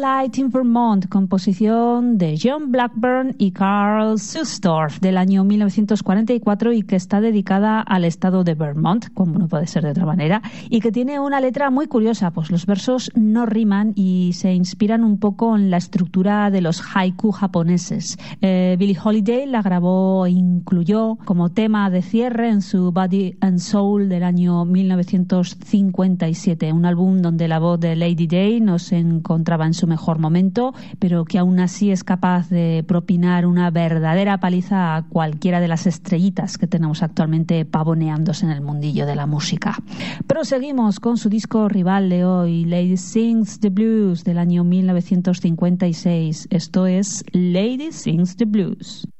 Moonlight in Vermont, composición de John Blackburn y Carl Sustorf del año 1944 y que está dedicada al estado de Vermont, como no puede ser de otra manera, y que tiene una letra muy curiosa, pues los versos no riman y se inspiran un poco en la estructura de los haiku japoneses. Billie Holiday la grabó e incluyó como tema de cierre en su Body and Soul del año 1957, un álbum donde la voz de Lady Day no se encontraba en su mejor momento, pero que aún así es capaz de propinar una verdadera paliza a cualquiera de las estrellitas que tenemos actualmente pavoneándose en el mundillo de la música. Proseguimos con su disco rival de hoy, Lady Sings the Blues del año 1956. Esto es Lady Sings the Blues.